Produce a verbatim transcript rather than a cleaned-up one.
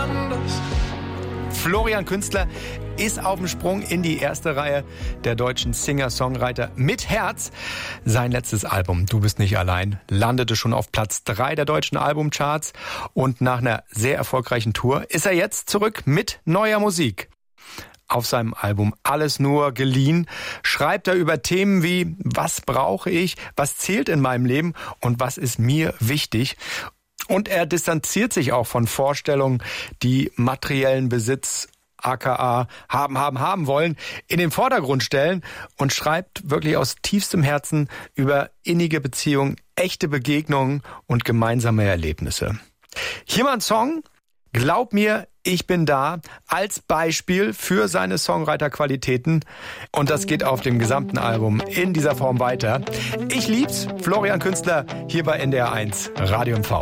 anders. Florian Künstler ist auf dem Sprung in die erste Reihe der deutschen Singer-Songwriter mit Herz. Sein letztes Album, Du bist nicht allein, landete schon auf Platz drei der deutschen Albumcharts. Und nach einer sehr erfolgreichen Tour ist er jetzt zurück mit neuer Musik. Auf seinem Album Alles nur geliehen schreibt er über Themen wie: Was brauche ich, was zählt in meinem Leben und was ist mir wichtig? Und er distanziert sich auch von Vorstellungen, die materiellen Besitz, aka haben, haben, haben wollen, in den Vordergrund stellen und schreibt wirklich aus tiefstem Herzen über innige Beziehungen, echte Begegnungen und gemeinsame Erlebnisse. Hier mal ein Song: Glaub mir, ich bin da, als Beispiel für seine Songwriter-Qualitäten. Und das geht auf dem gesamten Album in dieser Form weiter. Ich lieb's, Florian Künstler, hier bei N D R eins Radio M V.